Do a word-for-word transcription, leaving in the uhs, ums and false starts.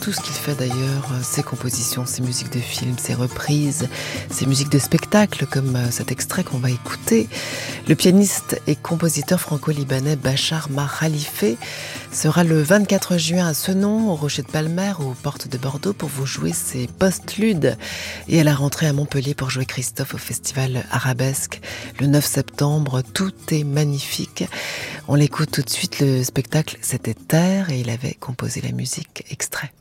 tout ce qu'il fait d'ailleurs, ses compositions, ses musiques de films, ses reprises, ses musiques de spectacle, comme cet extrait qu'on va écouter. Le pianiste et compositeur franco-libanais Bachar Mar Khalife sera le vingt-quatre juin à Senon, au Rocher de Palmer, aux portes de Bordeaux, pour vous jouer ses post-ludes. Et à la rentrée à Montpellier pour jouer Christophe au festival Arabesque le neuf septembre. Tout est magnifique. On l'écoute tout de suite, le spectacle c'était Terre et il avait composé la musique extrait.